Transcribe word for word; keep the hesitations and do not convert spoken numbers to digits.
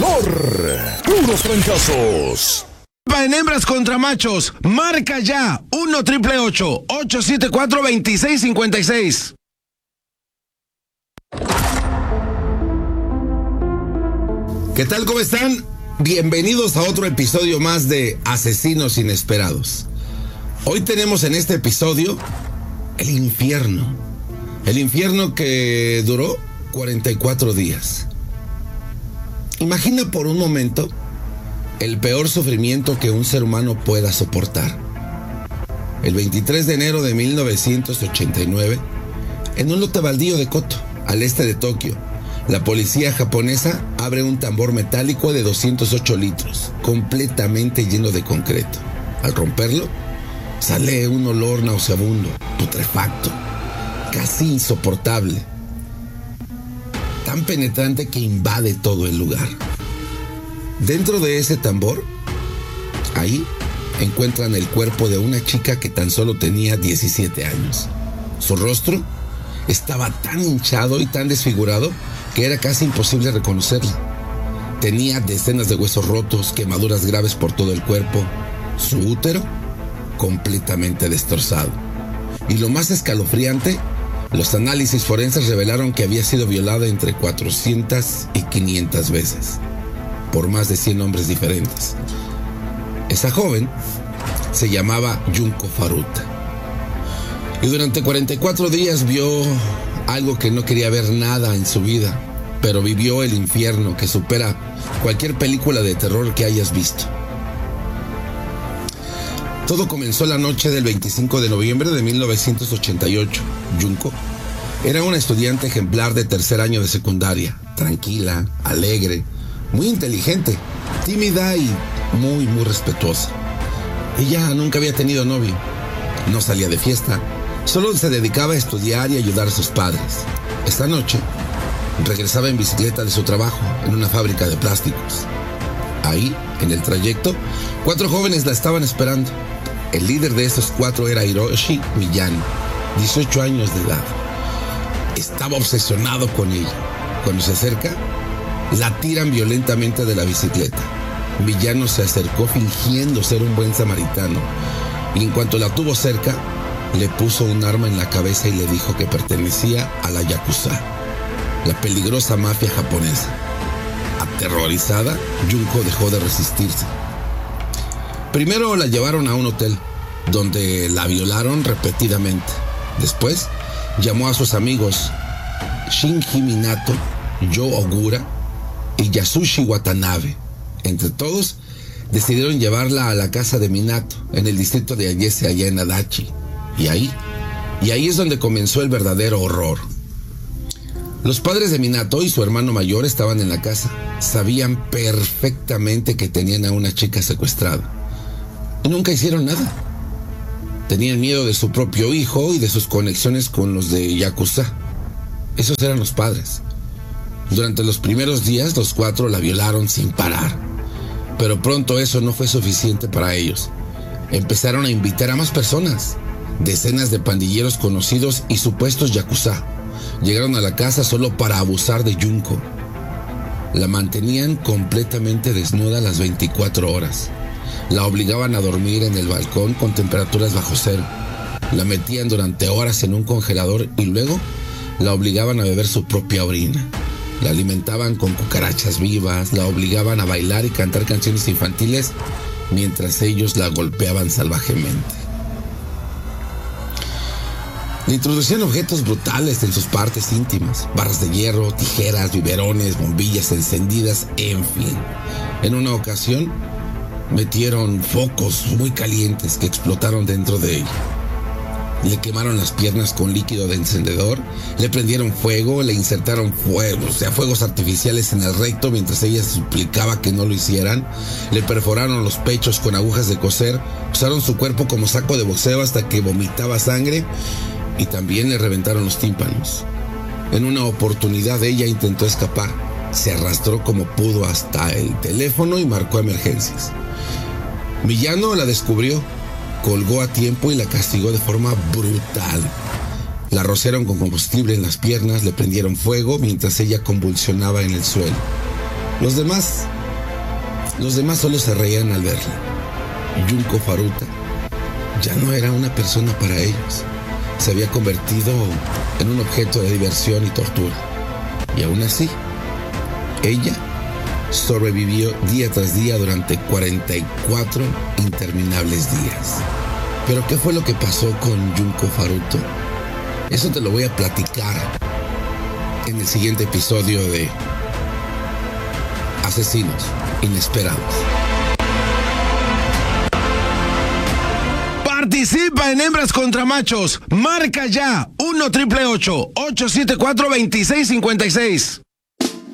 Ganador. Puros fracasos. En hembras contra machos, marca ya uno triple ocho, ocho siete cuatro, dos seis cinco seis. ¿Qué tal? ¿Cómo están? Bienvenidos a otro episodio más de Asesinos Inesperados. Hoy tenemos en este episodio el infierno. El infierno que duró cuarenta y cuatro días. Imagina por un momento el peor sufrimiento que un ser humano pueda soportar. El veintitrés de enero de mil novecientos ochenta y nueve, en un lote baldío de Koto, al este de Tokio, la policía japonesa abre un tambor metálico de doscientos ocho litros, completamente lleno de concreto. Al romperlo, sale un olor nauseabundo, putrefacto, casi insoportable, tan penetrante que invade todo el lugar. Dentro de ese tambor, ahí encuentran el cuerpo de una chica que tan solo tenía diecisiete años. Su rostro estaba tan hinchado y tan desfigurado que era casi imposible reconocerla. Tenía decenas de huesos rotos, quemaduras graves por todo el cuerpo, su útero completamente destrozado. Y lo más escalofriante, los análisis forenses revelaron que había sido violada entre cuatrocientas y quinientas veces, por más de cien hombres diferentes. Esa joven se llamaba Junko Furuta. Y durante cuarenta y cuatro días vio algo que no quería ver nada en su vida, pero vivió el infierno que supera cualquier película de terror que hayas visto. Todo comenzó la noche del veinticinco de noviembre de mil novecientos ochenta y ocho. Junko era una estudiante ejemplar de tercer año de secundaria, tranquila, alegre, muy inteligente, tímida y muy, muy respetuosa. Ella nunca había tenido novio, no salía de fiesta, solo se dedicaba a estudiar y ayudar a sus padres. Esta noche regresaba en bicicleta de su trabajo en una fábrica de plásticos. Ahí, en el trayecto, cuatro jóvenes la estaban esperando. El líder de esos cuatro era Hiroshi Miyano, dieciocho años de edad. Estaba obsesionado con ella. Cuando se acerca, la tiran violentamente de la bicicleta. Miyano se acercó fingiendo ser un buen samaritano, y en cuanto la tuvo cerca, le puso un arma en la cabeza y le dijo que pertenecía a la Yakuza, la peligrosa mafia japonesa. Aterrorizada, Junko dejó de resistirse. Primero la llevaron a un hotel, donde la violaron repetidamente. Después, llamó a sus amigos Shinji Minato, Yo Ogura y Yasushi Watanabe. Entre todos, decidieron llevarla a la casa de Minato, en el distrito de Ayase, allá en Adachi. Y ahí, y ahí es donde comenzó el verdadero horror. Los padres de Minato y su hermano mayor estaban en la casa. Sabían perfectamente que tenían a una chica secuestrada. Y nunca hicieron nada. Tenían miedo de su propio hijo y de sus conexiones con los de Yakuza. Esos eran los padres. Durante los primeros días, los cuatro la violaron sin parar. Pero pronto eso no fue suficiente para ellos. Empezaron a invitar a más personas. Decenas de pandilleros conocidos y supuestos Yakuza llegaron a la casa solo para abusar de Junko. La mantenían completamente desnuda las veinticuatro horas. La obligaban a dormir en el balcón con temperaturas bajo cero. La metían durante horas en un congelador y luego la obligaban a beber su propia orina. La alimentaban con cucarachas vivas, la obligaban a bailar y cantar canciones infantiles mientras ellos la golpeaban salvajemente. Le introducían objetos brutales en sus partes íntimas, barras de hierro, tijeras, biberones, bombillas encendidas, en fin. En una ocasión, metieron focos muy calientes que explotaron dentro de ella. Le quemaron las piernas con líquido de encendedor, le prendieron fuego, le insertaron fuego, o sea, fuegos artificiales en el recto mientras ella suplicaba que no lo hicieran, le perforaron los pechos con agujas de coser, usaron su cuerpo como saco de boxeo hasta que vomitaba sangre y también le reventaron los tímpanos. En una oportunidad ella intentó escapar, se arrastró como pudo hasta el teléfono y marcó emergencias. Miyano la descubrió, colgó a tiempo y la castigó de forma brutal. La rociaron con combustible en las piernas, le prendieron fuego mientras ella convulsionaba en el suelo. Los demás, los demás solo se reían al verla. Junko Furuta ya no era una persona para ellos. Se había convertido en un objeto de diversión y tortura. Y aún así, ella sobrevivió día tras día durante cuarenta y cuatro interminables días. ¿Pero qué fue lo que pasó con Junko Furuta? Eso te lo voy a platicar en el siguiente episodio de Asesinos Inesperados. Participa en Hembras contra Machos. Marca ya uno triple ocho, ocho siete cuatro, dos seis cinco seis.